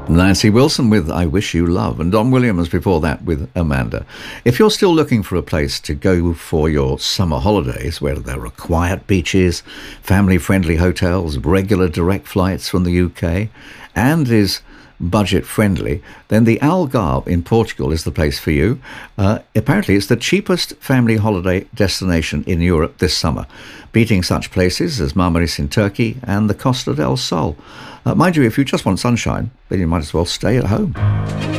Nancy Wilson with I Wish You Love, and Don Williams before that with Amanda. If you're still looking for a place to go for your summer holidays, where there are quiet beaches, family-friendly hotels, regular direct flights from the UK, and is budget-friendly, then the Algarve in Portugal is the place for you. Apparently, it's the cheapest family holiday destination in Europe this summer, beating such places as Marmaris in Turkey and the Costa del Sol. Mind you, if you just want sunshine, then you might as well stay at home.